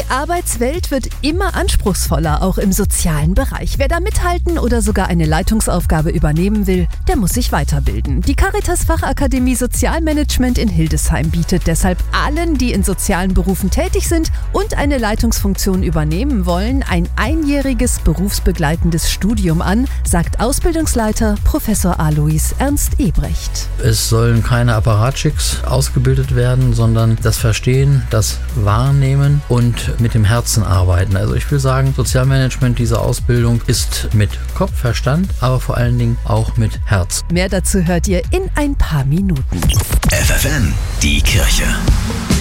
Die Arbeitswelt wird immer anspruchsvoller, auch im sozialen Bereich. Wer da mithalten oder sogar eine Leitungsaufgabe übernehmen will, der muss sich weiterbilden. Die Caritas Fachakademie Sozialmanagement in Hildesheim bietet deshalb allen, die in sozialen Berufen tätig sind und eine Leitungsfunktion übernehmen wollen, ein einjähriges berufsbegleitendes Studium an, sagt Ausbildungsleiter Professor Alois Ernst Ebrecht. Es sollen keine Apparatschicks ausgebildet werden, sondern das Verstehen, das Wahrnehmen und mit dem Herzen arbeiten. Also ich will sagen, Sozialmanagement, diese Ausbildung ist mit Kopf, Verstand, aber vor allen Dingen auch mit Herz. Mehr dazu hört ihr in ein paar Minuten. FFN, die Kirche.